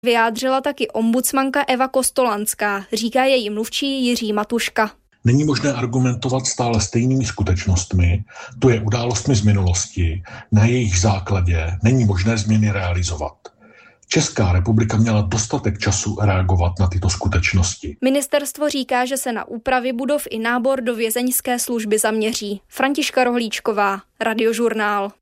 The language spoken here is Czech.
Vyjádřila taky ombudsmanka Eva Kostolanská, říká její mluvčí Jiří Matuška. Není možné argumentovat stále stejnými skutečnostmi, to je událostmi z minulosti, na jejich základě není možné změny realizovat. Česká republika měla dostatek času reagovat na tyto skutečnosti. Ministerstvo říká, že se na úpravy budov i nábor do vězeňské služby zaměří. Františka Rohlíčková, Radiožurnál.